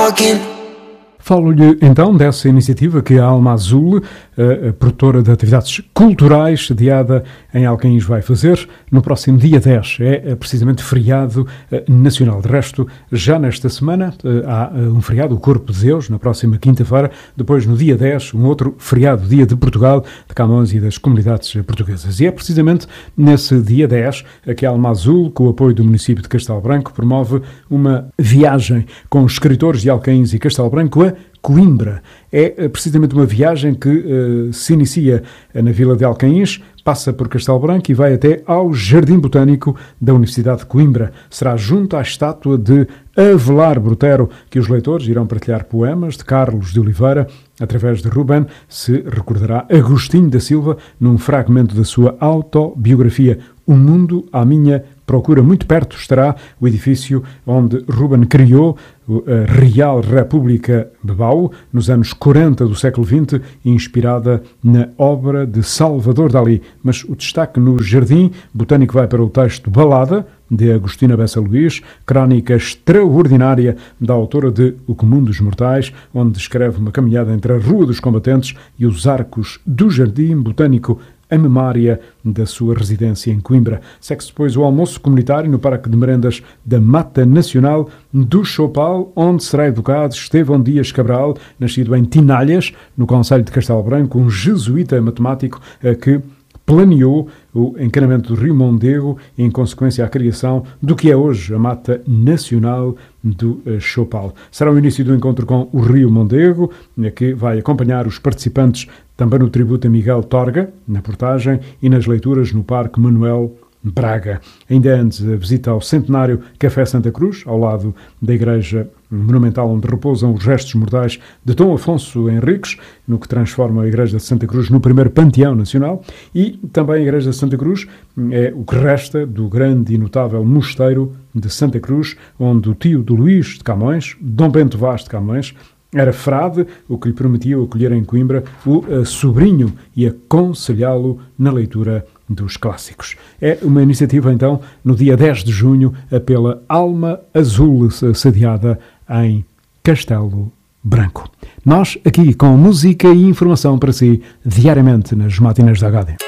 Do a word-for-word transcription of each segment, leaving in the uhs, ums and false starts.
talking. Falo-lhe então dessa iniciativa que a Alma Azul, a produtora de atividades culturais, sediada em Alcaíns, vai fazer no próximo dia dez. É precisamente feriado nacional. De resto, já nesta semana há um feriado, o Corpo de Deus, na próxima quinta-feira. Depois, no dia dez, um outro feriado, Dia de Portugal, de Camões e das comunidades portuguesas. E é precisamente nesse dia dez que a Alma Azul, com o apoio do município de Castelo Branco, promove uma viagem com escritores de Alcaíns e Castelo Branco a Coimbra. É precisamente uma viagem que uh, se inicia na Vila de Alcaíns, passa por Castelo Branco e vai até ao Jardim Botânico da Universidade de Coimbra. Será junto à estátua de Avelar Brotero que os leitores irão partilhar poemas de Carlos de Oliveira. Através de Ruben se recordará Agostinho da Silva num fragmento da sua autobiografia. O mundo à minha procura. Muito perto estará o edifício onde Ruben criou a Real República Bebau nos anos quarenta do século vinte, inspirada na obra de Salvador Dalí. Mas o destaque no Jardim Botânico vai para o texto Balada, de Agostina Bessa Luís, crónica extraordinária da autora de O Comum dos Mortais, onde descreve uma caminhada entre a Rua dos Combatentes e os arcos do Jardim Botânico, a memória da sua residência em Coimbra. Segue-se depois o almoço comunitário no Parque de Merendas da Mata Nacional do Choupal, onde será educado Estevão Dias Cabral, nascido em Tinalhas, no concelho de Castelo Branco, um jesuíta matemático que planeou o encanamento do Rio Mondego e, em consequência, a criação do que é hoje a Mata Nacional do Choupal. Será o início do encontro com o Rio Mondego, que vai acompanhar os participantes também no tributo a Miguel Torga, na portagem, e nas leituras no Parque Manuel Braga. Ainda antes, a visita ao centenário Café Santa Cruz, ao lado da Igreja Monumental onde repousam os restos mortais de Dom Afonso Henriques, no que transforma a Igreja de Santa Cruz no primeiro panteão nacional, e também a Igreja de Santa Cruz é o que resta do grande e notável mosteiro de Santa Cruz, onde o tio do Luís de Camões, Dom Bento Vaz de Camões, era frade, o que lhe permitiu acolher em Coimbra o uh, sobrinho e aconselhá-lo na leitura dos clássicos. É uma iniciativa, então, no dia dez de junho, pela Alma Azul, sediada em Castelo Branco. Nós, aqui, com música e informação para si, diariamente nas matinês da H D.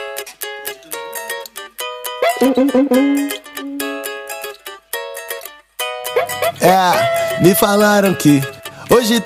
É, me falaram que hoje